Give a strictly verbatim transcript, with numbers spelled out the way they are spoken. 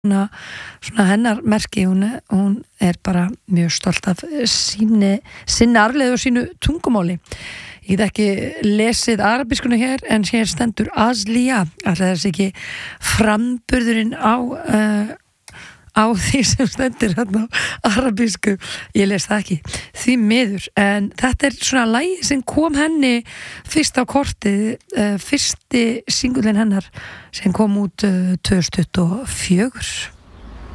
svona, svona hennar merki, hún er, hún er bara mjög stolt af síni, sinni arfleifð og sínu tungumáli. Ég get ekki lesið arabískuna hér, en hér stendur Azlia, að það er ekki framburðurinn á uh, á því sem stendur hérna á arabísku. Ég les það ekki, því miður, en þetta er svona lagi sem kom henni fyrst á kortið, uh, fyrsti singullinn hennar sem kom út uh, tvö þúsund tuttugu og fjögur.